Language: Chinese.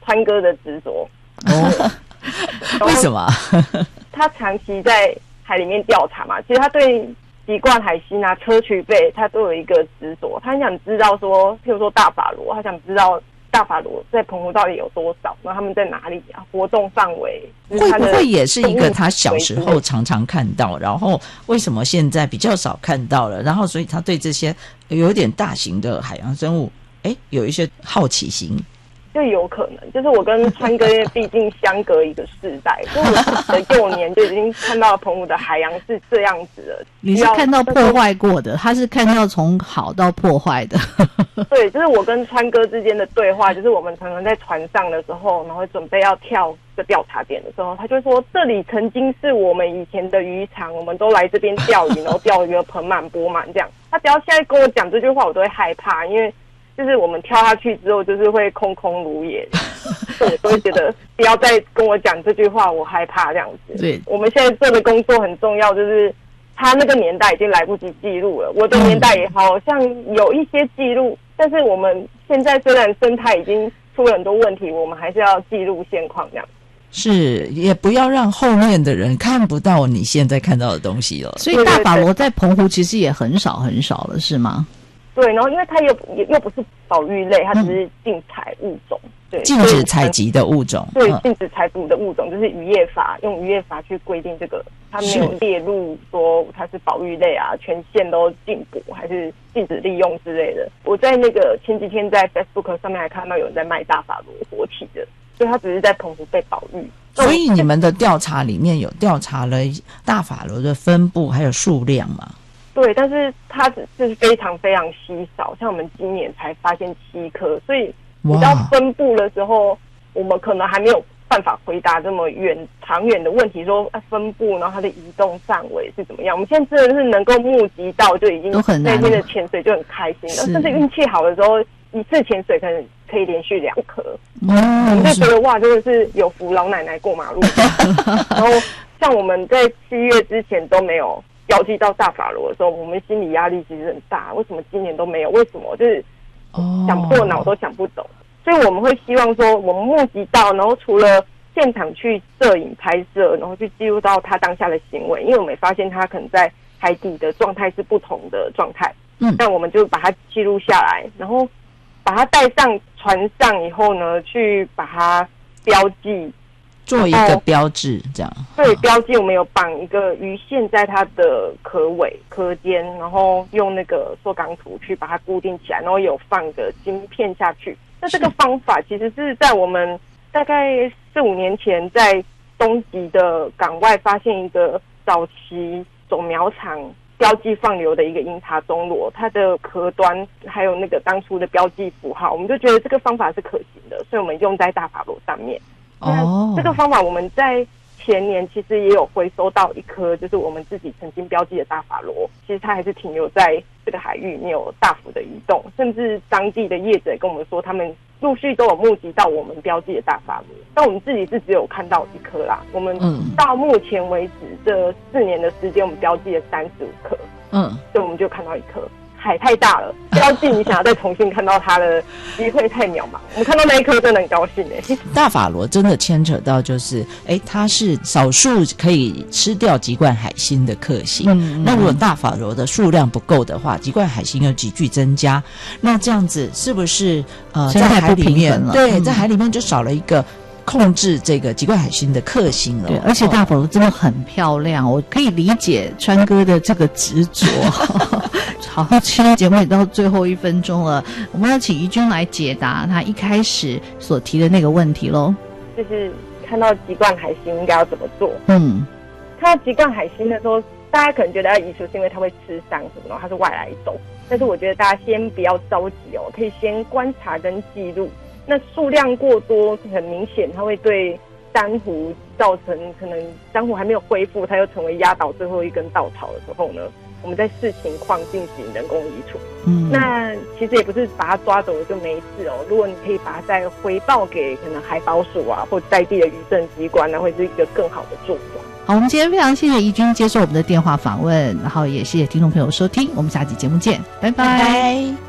川哥的执着。 为什么？ 他长期在海里面调查嘛，其实他对籍贯海星啊、砗磲贝，他都有一个执着。他很想知道说，譬如说大法螺，他想知道大法螺在澎湖到底有多少，然后他们在哪里啊？活动范围会不会也是一个他小时候常常看到，然后为什么现在比较少看到了？然后所以他对这些有点大型的海洋生物，有一些好奇心。 就有可能，就是我跟川哥，因为毕竟相隔一个世代，所以我的幼年就已经看到澎湖的海洋是这样子的。 你是看到破坏过的，他是看到从好到破坏的。 对，就是我跟川哥之间的对话，就是我们常常在船上的时候，然后准备要跳这调查点的时候，他就说这里曾经是我们以前的渔场，我们都来这边钓鱼，然后钓鱼的盆满钵满这样。他只要现在跟我讲这句话，我都会害怕，因为就是我们跳下去之后，就是会空空如也，我都会觉得不要再跟我讲这句话，我害怕这样子。 对， 我们现在做的工作很重要，就是他那个年代已经来不及记录了，我的年代也好像有一些记录，但是我们现在虽然生态已经出了很多问题，我们还是要记录现况这样。 是，也不要让后面的人看不到你现在看到的东西了。 所以大法螺在澎湖其实也很少很少了，是吗？ 对，然后因为它又不是保育类，它只是禁采物种，对， 禁止采集的物种， 对，禁止采捕的物种，就是渔业法用渔业法去规定这个，它没有列入说它是保育类啊，全县都禁捕还是禁止利用之类的。我在那个前几天在 Facebook 上面还看到有人在卖大法螺活体的，所以它只是在澎湖被保育。 所以你们的调查里面有调查了大法螺的分布还有数量吗？ 对，但是它是非常非常稀少，像我们今年才发现7颗，所以你到分布的时候，我们可能还没有办法回答这么长远的问题，说分布然后它的移动范围是怎么样。我们现在真的是能够目击到，就已经那天的潜水就很开心了，甚至运气好的时候，一次潜水可以连续2颗，我们就觉得哇，真的是有福老奶奶过马路。然后像我们在7月之前都没有标记到大法螺的时候，我们心理压力其实很大。为什么今年都没有？为什么？就是想破脑都想不懂。所以我们会希望说，我们目击到，然后除了现场去摄影拍摄，然后去记录到他当下的行为，因为我们发现他可能在海底的状态是不同的状态，那我们就把它记录下来，然后把它带上船上以后呢，去把它标记。 做一个标志，这样对，标记我们有绑一个鱼线在它的壳尾、壳尖，然后用那个塑钢图去把它固定起来，然后有放个晶片下去。那这个方法其实是在我们大概4-5年前在东极的港外发现一个早期种苗场标记放流的一个樱塔钟螺，它的壳端还有那个当初的标记符号，我们就觉得这个方法是可行的，所以我们用在大法螺上面。这个方法我们在前年其实也有回收到1颗，就是我们自己曾经标记的大法螺，其实它还是停留在这个海域，没有大幅的移动，甚至当地的业者也跟我们说，他们陆续都有目击到我们标记的大法螺，但我们自己是只有看到1颗啦。我们到目前为止这4年的时间，我们标记了35颗，所以我们就看到1颗。海太大了，标记你想要再重新看到它的机会太渺茫。我们看到那1颗真的很高兴大法螺真的牵扯到就是它是少数可以吃掉籍贯海星的克星，那如果大法螺的数量不够的话，籍贯海星又急剧增加，那这样子是不是在海里面对，在海里面就少了一个控制这个籍贯海星的克星了。 对，而且大法螺真的很漂亮，我可以理解川哥的这个执着。好，今天节目也到最后1分钟了，我们要请怡君来解答他一开始所提的那个问题咯。 就是看到籍贯海星应该要怎么做？看到籍贯海星的时候，大家可能觉得要移除是因为它会吃伤什么的，它是外来种。但是我觉得大家先不要着急哦，可以先观察跟记录。那数量过多，很明显它会对珊瑚造成可能珊瑚还没有恢复，它又成为压倒最后一根稻草的时候呢，我们在视情况进行人工移除。那其实也不是把它抓走了就没事哦。如果你可以把它再回报给可能海保署啊，或在地的渔政机关，那会是一个更好的做法。 好，我们今天非常谢谢怡君接受我们的电话访问，然后也谢谢听众朋友收听，我们下期节目见，拜拜。